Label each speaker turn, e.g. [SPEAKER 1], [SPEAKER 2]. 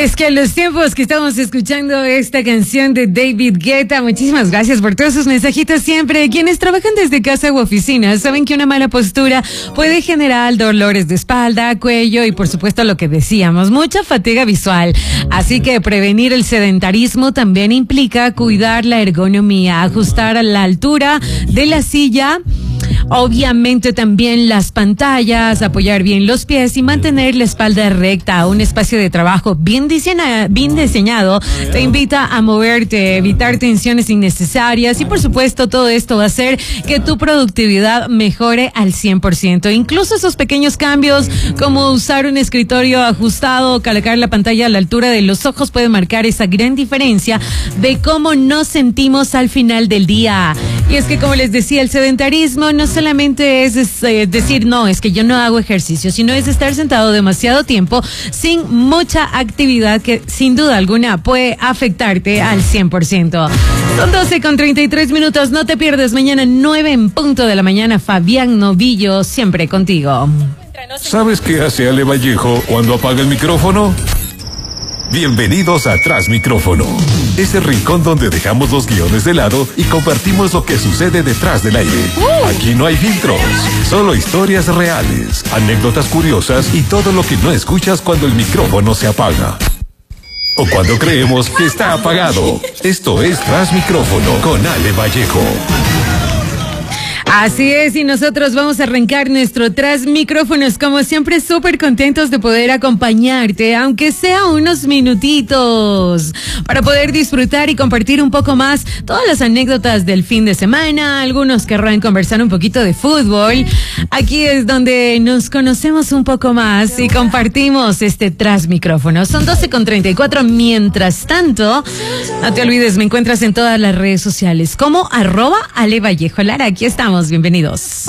[SPEAKER 1] es que en los tiempos que estamos escuchando esta canción de David Guetta, muchísimas gracias por todos sus mensajitos siempre. Quienes trabajan desde casa u oficina saben que una mala postura puede generar dolores de espalda, cuello y por supuesto lo que decíamos, mucha fatiga visual. Así que prevenir el sedentarismo también implica cuidar la ergonomía, ajustar a la altura de la silla. Obviamente también las pantallas, apoyar bien los pies y mantener la espalda recta. Un espacio de trabajo bien diseñado te invita a moverte, evitar tensiones innecesarias y por supuesto todo esto va a hacer que tu productividad mejore al 100%. Incluso esos pequeños cambios como usar un escritorio ajustado, colocar la pantalla a la altura de los ojos pueden marcar esa gran diferencia de cómo nos sentimos al final del día. Y es que como les decía, el sedentarismo no solamente es decir, no, es que yo no hago ejercicio, sino es estar sentado demasiado tiempo sin mucha actividad que sin duda alguna puede afectarte al 100%. Son 12:33, no te pierdas mañana 9 en punto de la mañana, Fabián Novillo, siempre contigo.
[SPEAKER 2] ¿Sabes qué hace Ale Vallejo cuando apaga el micrófono? Bienvenidos a Tras Micrófono, ese rincón donde dejamos los guiones de lado y compartimos lo que sucede detrás del aire. Aquí no hay filtros, solo historias reales, anécdotas curiosas y todo lo que no escuchas cuando el micrófono se apaga. O cuando creemos que está apagado. Esto es Tras Micrófono con Ale Vallejo.
[SPEAKER 1] Así es, y nosotros vamos a arrancar nuestro Tras Micrófonos, como siempre, súper contentos de poder acompañarte, aunque sea unos minutitos, para poder disfrutar y compartir un poco más todas las anécdotas del fin de semana. Algunos querrán conversar un poquito de fútbol. Aquí es donde nos conocemos un poco más y compartimos este Tras Micrófonos. Son 12:34. Mientras tanto, no te olvides, me encuentras en todas las redes sociales como @Ale Vallejo Lara. Aquí estamos. Bienvenidos.